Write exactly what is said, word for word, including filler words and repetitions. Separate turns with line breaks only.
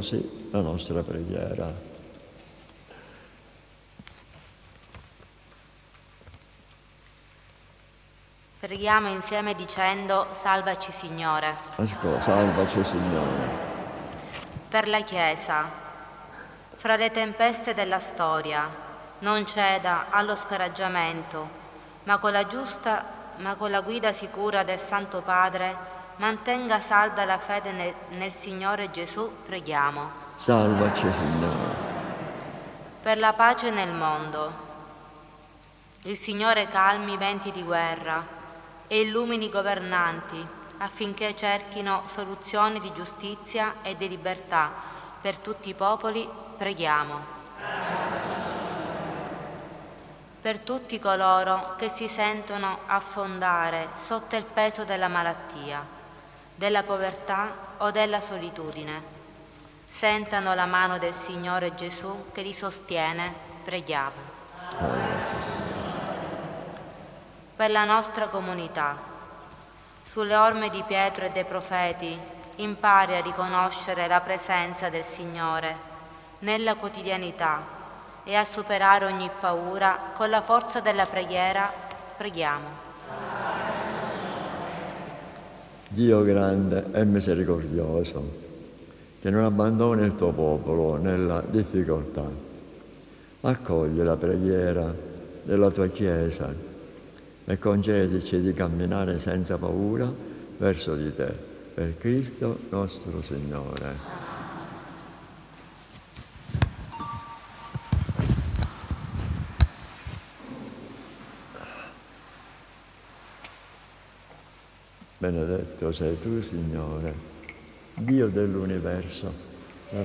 così la nostra preghiera.
Preghiamo insieme dicendo: Salvaci Signore.
Ascolta, salvaci Signore.
Per la Chiesa, fra le tempeste della storia, non ceda allo scoraggiamento, ma con la giusta, ma con la guida sicura del Santo Padre, mantenga salda la fede nel, nel Signore Gesù, preghiamo.
Salvaci Signore.
Per la pace nel mondo, il Signore calmi i venti di guerra e illumini i governanti affinché cerchino soluzioni di giustizia e di libertà per tutti i popoli, preghiamo. Per tutti coloro che si sentono affondare sotto il peso della malattia, della povertà o della solitudine, sentano la mano del Signore Gesù che li sostiene, preghiamo. Per la nostra comunità, sulle orme di Pietro e dei profeti, impari a riconoscere la presenza del Signore nella quotidianità e a superare ogni paura con la forza della preghiera, preghiamo.
Dio grande e misericordioso, che non abbandoni il tuo popolo nella difficoltà, accogli la preghiera della tua Chiesa e concedici di camminare senza paura verso di te, per Cristo nostro Signore. Benedetto sei tu, Signore, Dio dell'universo,